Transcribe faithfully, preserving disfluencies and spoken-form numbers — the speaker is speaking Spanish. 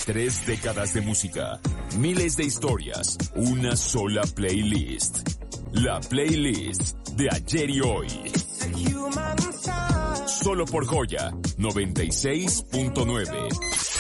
Tres décadas de música, miles de historias, una sola playlist. La playlist de ayer y hoy. Solo por Joya noventa y seis punto nueve.